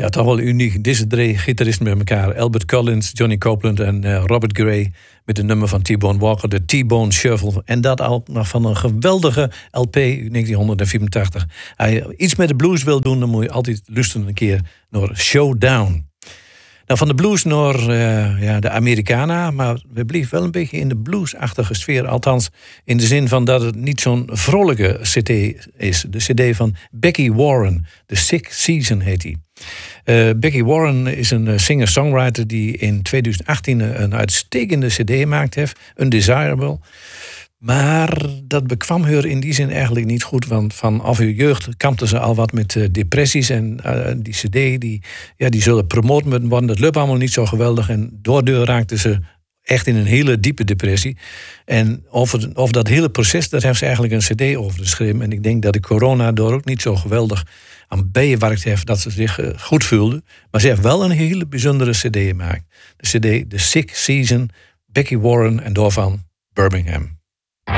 Ja, toch wel uniek. Deze drie gitaristen met elkaar. Albert Collins, Johnny Copeland en Robert Gray. Met een nummer van T-Bone Walker, de T-Bone Shuffle. En dat al nog van een geweldige LP uit 1984. Als je iets met de blues wil doen, dan moet je altijd luisteren een keer naar Showdown. Nou, van de blues naar de Americana. Maar we bleven wel een beetje in de bluesachtige sfeer. Althans, in de zin van dat het niet zo'n vrolijke cd is. De cd van Becky Warren. The Sick Season heet die. Becky Warren is een singer-songwriter die in 2018 een uitstekende cd gemaakt heeft. Undesirable. Maar dat bekwam haar in die zin eigenlijk niet goed. Want vanaf haar jeugd kampte ze al wat met depressies. En die cd die zullen promoten moeten worden. Dat lukt allemaal niet zo geweldig. En doordeur raakte ze echt in een hele diepe depressie. En over dat hele proces, daar heeft ze eigenlijk een cd over geschreven. En ik denk dat de corona door ook niet zo geweldig aan bijgewerkt heeft dat ze zich goed voelde. Maar ze heeft wel een hele bijzondere cd gemaakt. De cd The Sick Season, Becky Warren en daarvan Birmingham.